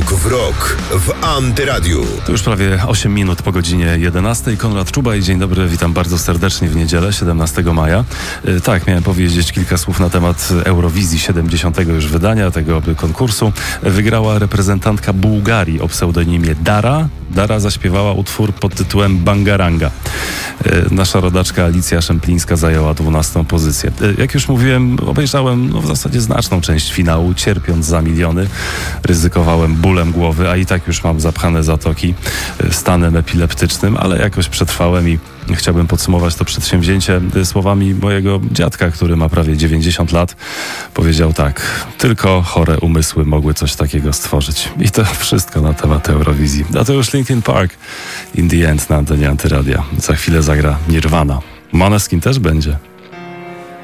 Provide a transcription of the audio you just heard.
Rok w rok w Antyradiu. To już prawie 8 minut po godzinie 11. Konrad Czuba i dzień dobry, witam bardzo serdecznie w niedzielę, 17 maja. Tak, miałem powiedzieć kilka słów na temat Eurowizji 70. już wydania tego konkursu. Wygrała reprezentantka Bułgarii o pseudonimie Dara. Dara zaśpiewała utwór pod tytułem Bangaranga. Nasza rodaczka Alicja Szemplińska zajęła 12. pozycję. Jak już mówiłem, obejrzałem w zasadzie znaczną część finału, cierpiąc za miliony. Ryzykowałem bólem głowy, a i tak już mam zapchane zatoki stanem epileptycznym, ale jakoś przetrwałem i chciałbym podsumować to przedsięwzięcie słowami mojego dziadka, który ma prawie 90 lat. Powiedział tak: tylko chore umysły mogły coś takiego stworzyć. I to wszystko na temat Eurowizji. A to już Linkin Park In The End na antenie Antyradia. Za chwilę zagra Nirvana. Måneskin też będzie.